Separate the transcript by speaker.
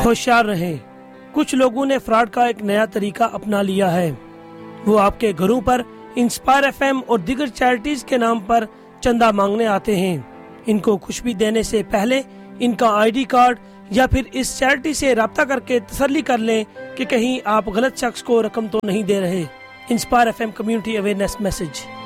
Speaker 1: होशियार रहें, कुछ लोगों ने फ्रॉड का एक नया तरीका अपना लिया है। वो आपके घरों पर इंस्पायर एफएम और दीगर चैरिटीज के नाम पर चंदा मांगने आते हैं। इनको कुछ भी देने से पहले इनका आईडी कार्ड या फिर इस चैरिटी से राब्ता करके तसल्ली कर लें कि कहीं आप गलत शख्स को रकम तो नहीं दे रहे। Inspire FM community awareness message.